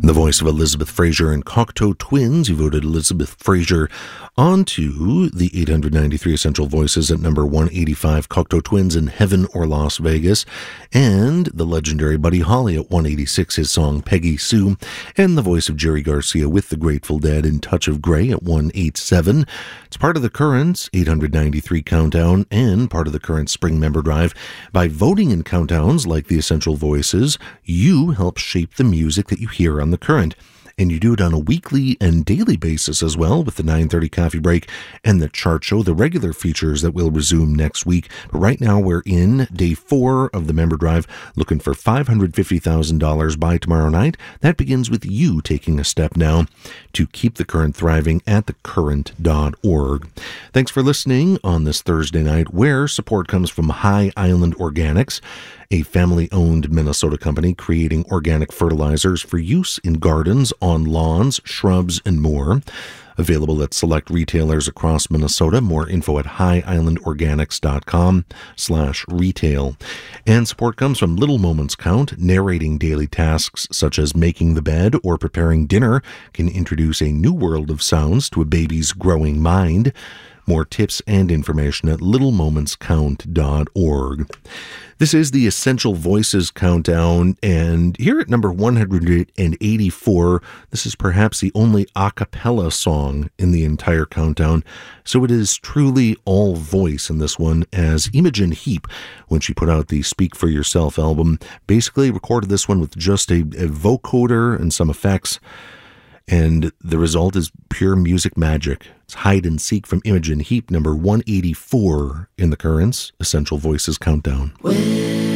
The voice of Elizabeth Fraser and Cocteau Twins. You voted Elizabeth Fraser onto the 893 Essential Voices at number 185, Cocteau Twins in Heaven or Las Vegas, and the legendary Buddy Holly at 186, his song Peggy Sue, and the voice of Jerry Garcia with the Grateful Dead in Touch of Grey at 187. It's part of the current 893 countdown and part of the current spring member drive. By voting in countdowns like the Essential Voices, you help shape the music that you hear on the current. And you do it on a weekly and daily basis as well, with the 9:30 coffee break and the chart show, the regular features that will resume next week. But right now we're in day 4 of the member drive, looking for $550,000 by tomorrow night. That begins with you taking a step now to keep the current thriving at thecurrent.org. Thanks for listening on this Thursday night, where support comes from High Island Organics, a family-owned Minnesota company creating organic fertilizers for use in gardens, on lawns, shrubs, and more. Available at select retailers across Minnesota. More info at highislandorganics.com/retail. And support comes from Little Moments Count. Narrating daily tasks such as making the bed or preparing dinner can introduce a new world of sounds to a baby's growing mind. More tips and information at littlemomentscount.org. This is the Essential Voices Countdown, and here at number 184, this is perhaps the only a cappella song in the entire countdown, so it is truly all voice in this one, as Imogen Heap, when she put out the Speak for Yourself album, basically recorded this one with just a vocoder and some effects. And the result is pure music magic. It's Hide and Seek from Imogen Heap, number 184 in the Currents Essential Voices Countdown.